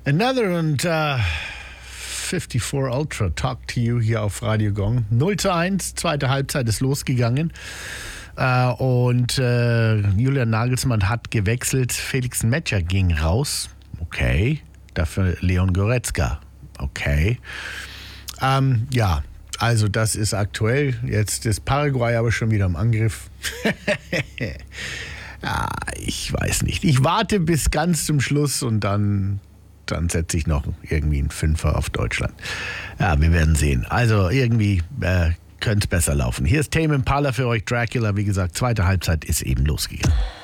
Another und 54 Ultra Talk to You hier auf Radio Gong. 0:1, zweite Halbzeit ist losgegangen. Und Julian Nagelsmann hat gewechselt. Felix Metscher ging raus. Okay. Dafür Leon Goretzka. Okay. Ja, also das ist aktuell. Jetzt ist Paraguay aber schon wieder im Angriff. Ja, ich weiß nicht. Ich warte bis ganz zum Schluss und dann setze ich noch irgendwie einen Fünfer auf Deutschland. Ja, wir werden sehen. Also irgendwie könnte es besser laufen. Hier ist Tame Impala für euch, Dracula. Wie gesagt, zweite Halbzeit ist eben losgegangen.